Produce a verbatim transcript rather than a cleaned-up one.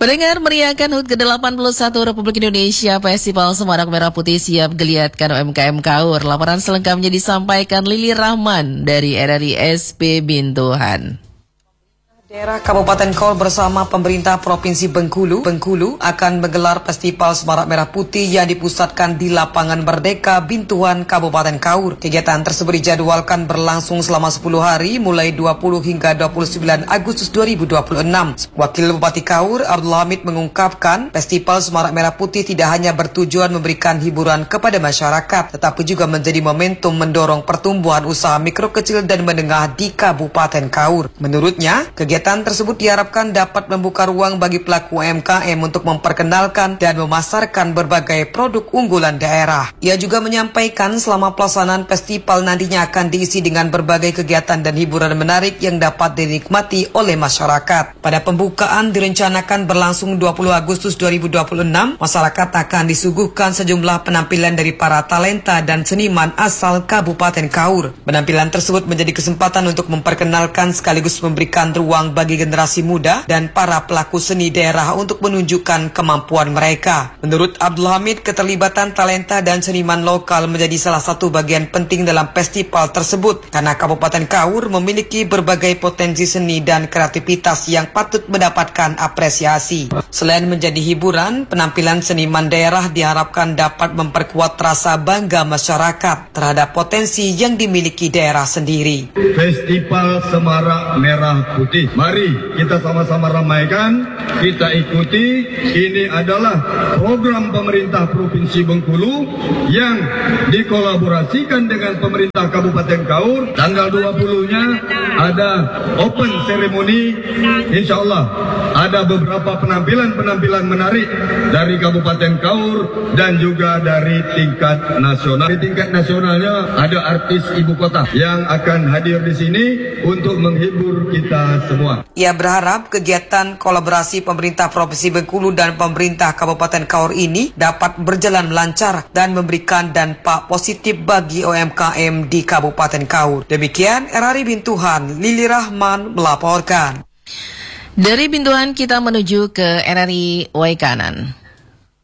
Pendengar, meriahkan H U T ke delapan puluh satu Republik Indonesia, Festival Semarak Merah Putih siap geliatkan U M K M Kaur. Laporan selengkapnya disampaikan Lili Rahman dari R R I S P Bintuhan. Daerah Kabupaten Kaur bersama pemerintah Provinsi Bengkulu, Bengkulu akan menggelar Festival Semarak Merah Putih yang dipusatkan di Lapangan Merdeka Bintuhan, Kabupaten Kaur. Kegiatan tersebut dijadwalkan berlangsung selama sepuluh hari, mulai dua puluh hingga dua puluh sembilan Agustus dua ribu dua puluh enam. Wakil Bupati Kaur, Abdul Hamid, mengungkapkan Festival Semarak Merah Putih tidak hanya bertujuan memberikan hiburan kepada masyarakat, tetapi juga menjadi momentum mendorong pertumbuhan usaha mikro, kecil, dan menengah di Kabupaten Kaur. Menurutnya, kegiatan Kegiatan tersebut diharapkan dapat membuka ruang bagi pelaku U M K M untuk memperkenalkan dan memasarkan berbagai produk unggulan daerah. Ia juga menyampaikan selama pelaksanaan festival nantinya akan diisi dengan berbagai kegiatan dan hiburan menarik yang dapat dinikmati oleh masyarakat. Pada pembukaan direncanakan berlangsung dua puluh Agustus dua ribu dua puluh enam, masyarakat akan disuguhkan sejumlah penampilan dari para talenta dan seniman asal Kabupaten Kaur. Penampilan tersebut menjadi kesempatan untuk memperkenalkan sekaligus memberikan ruang bagi generasi muda dan para pelaku seni daerah untuk menunjukkan kemampuan mereka. Menurut Abdul Hamid, keterlibatan talenta dan seniman lokal menjadi salah satu bagian penting dalam festival tersebut karena Kabupaten Kaur memiliki berbagai potensi seni dan kreativitas yang patut mendapatkan apresiasi. Selain menjadi hiburan, penampilan seniman daerah diharapkan dapat memperkuat rasa bangga masyarakat terhadap potensi yang dimiliki daerah sendiri. Festival Semarak Merah Putih. Mari kita sama-sama ramaikan, kita ikuti. Ini adalah program pemerintah Provinsi Bengkulu yang dikolaborasikan dengan pemerintah Kabupaten Kaur. Tanggal dua puluh-nya ada open ceremony. Insya Allah ada beberapa penampilan-penampilan menarik dari Kabupaten Kaur dan juga dari tingkat nasional. Di tingkat nasionalnya ada artis ibu kota yang akan hadir di sini untuk menghibur kita semua. Ia berharap kegiatan kolaborasi pemerintah Provinsi Bengkulu dan pemerintah Kabupaten Kaur ini dapat berjalan lancar dan memberikan dampak positif bagi U M K M di Kabupaten Kaur. Demikian R R I Bintuhan, Lili Rahman melaporkan. Dari Bintuhan kita menuju ke R R I Waikanan.